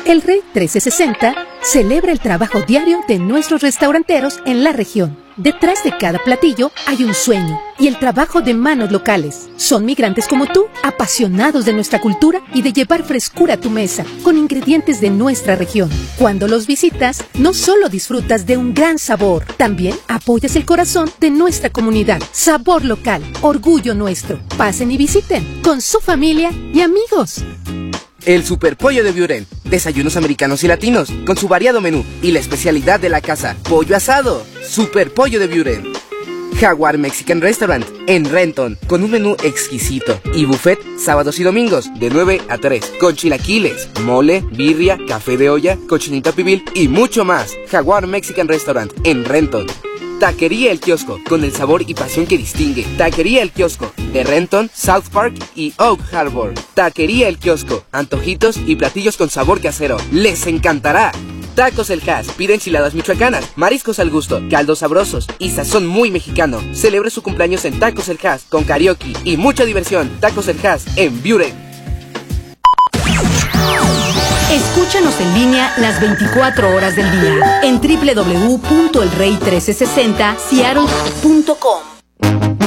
El Rey 1360 celebra el trabajo diario de nuestros restauranteros en la región. Detrás de cada platillo hay un sueño y el trabajo de manos locales. Son migrantes como tú, apasionados de nuestra cultura y de llevar frescura a tu mesa, con ingredientes de nuestra región. Cuando los visitas, no solo disfrutas de un gran sabor, también apoyas el corazón de nuestra comunidad. Sabor local, orgullo nuestro. Pasen y visiten con su familia y amigos. El Super Pollo de Buren. Desayunos americanos y latinos, con su variado menú y la especialidad de la casa, pollo asado. Super Pollo de Buren. Jaguar Mexican Restaurant, en Renton, con un menú exquisito. Y buffet sábados y domingos, de 9 a 3, con chilaquiles, mole, birria, café de olla, cochinita pibil y mucho más. Jaguar Mexican Restaurant, en Renton. Taquería El Kiosco, con el sabor y pasión que distingue. Taquería El Kiosco, de Renton, South Park y Oak Harbor. Taquería El Kiosco, antojitos y platillos con sabor casero. ¡Les encantará! Tacos El Has, pide enchiladas michoacanas, mariscos al gusto, caldos sabrosos y sazón muy mexicano. Celebre su cumpleaños en Tacos El Has, con karaoke y mucha diversión. Tacos El Has, en Buren. Escúchanos en línea las 24 horas del día en www.elrey1360seattle.com.